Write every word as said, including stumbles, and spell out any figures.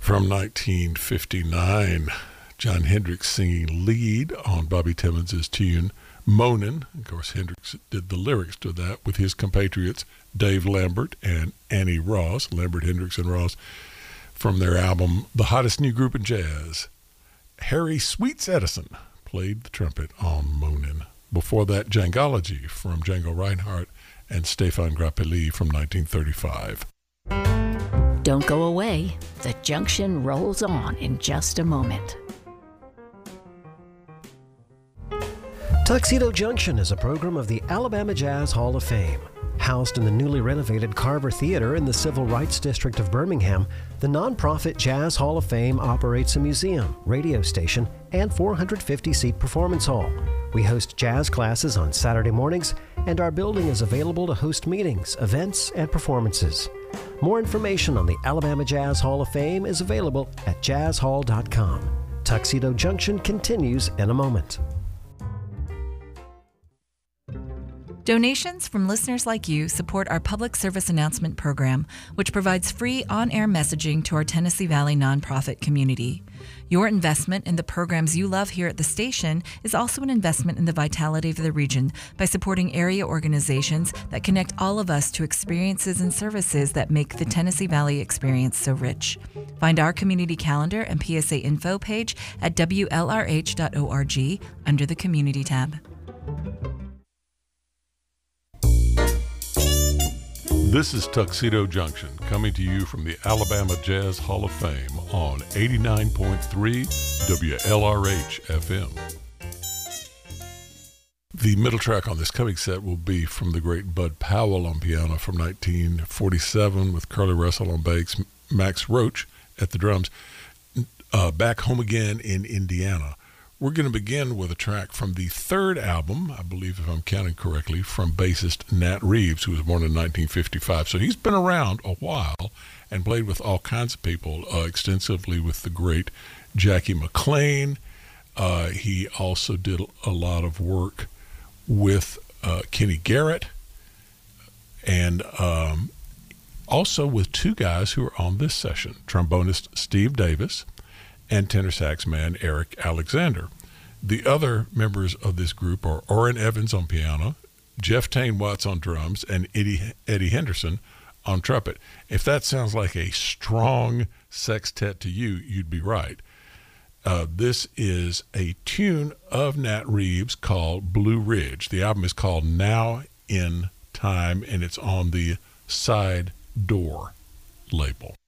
From nineteen fifty-nine, John Hendricks singing lead on Bobby Timmons' tune Moanin'. Of course, Hendricks did the lyrics to that with his compatriots Dave Lambert and Annie Ross, Lambert, Hendricks, and Ross, from their album The Hottest New Group in Jazz. Harry Sweets Edison played the trumpet on Moanin'. Before that, Jangology from Django Reinhardt and Stefan Grappelli from nineteen thirty-five. Don't go away. The Junction rolls on in just a moment. Tuxedo Junction is a program of the Alabama Jazz Hall of Fame. Housed in the newly renovated Carver Theater in the Civil Rights District of Birmingham, the nonprofit Jazz Hall of Fame operates a museum, radio station, and four hundred fifty seat performance hall. We host jazz classes on Saturday mornings, and our building is available to host meetings, events, and performances. More information on the Alabama Jazz Hall of Fame is available at jazz hall dot com. Tuxedo Junction continues in a moment. Donations from listeners like you support our public service announcement program, which provides free on-air messaging to our Tennessee Valley nonprofit community. Your investment in the programs you love here at the station is also an investment in the vitality of the region by supporting area organizations that connect all of us to experiences and services that make the Tennessee Valley experience so rich. Find our community calendar and P S A info page at W L R H dot org under the Community tab. This is Tuxedo Junction, coming to you from the Alabama Jazz Hall of Fame on eighty-nine point three W L R H F M. The middle track on this coming set will be from the great Bud Powell on piano from nineteen forty-seven, with Curly Russell on bass, Max Roach at the drums, uh, Back Home Again in Indiana. We're going to begin with a track from the third album, I believe if I'm counting correctly, from bassist Nat Reeves, who was born in nineteen fifty-five. So he's been around a while and played with all kinds of people, uh, extensively with the great Jackie McLean. Uh, he also did a lot of work with uh, Kenny Garrett, and um, also with two guys who are on this session, trombonist Steve Davis and tenor sax man Eric Alexander. The other members of this group are Orrin Evans on piano, Jeff Tane Watts on drums, and Eddie, Eddie Henderson on trumpet. If that sounds like a strong sextet to you, you'd be right. Uh, this is a tune of Nat Reeves called Blue Ridge. The album is called Now in Time, and it's on the Side Door label.